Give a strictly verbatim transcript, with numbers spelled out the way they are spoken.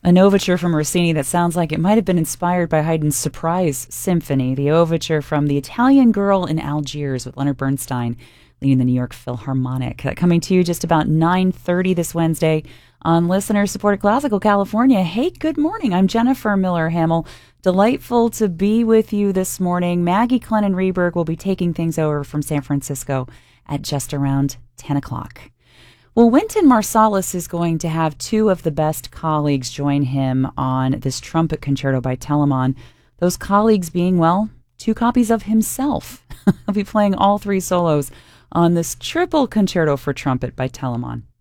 An overture from Rossini that sounds like it might have been inspired by Haydn's Surprise Symphony, the overture from The Italian Girl in Algiers with Leonard Bernstein leading the New York Philharmonic. That coming to you just about nine thirty this Wednesday on listener-supported Classical California. Hey, good morning. I'm Jennifer Miller-Hamill. Delightful to be with you this morning. Maggie Clennon-Reberg will be taking things over from San Francisco at just around ten o'clock. Well, Wynton Marsalis is going to have two of the best colleagues join him on this trumpet concerto by Telemann. Those colleagues being, well, two copies of himself. He'll be playing all three solos on this triple concerto for trumpet by Telemann.